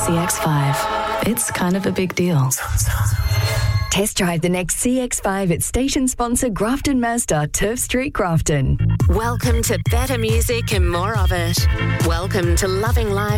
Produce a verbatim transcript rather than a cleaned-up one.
C X five. It's kind of a big deal. Test drive the next C X five at station sponsor Grafton Mazda, Turf Street, Grafton. Welcome to better music and more of it. Welcome to Loving Life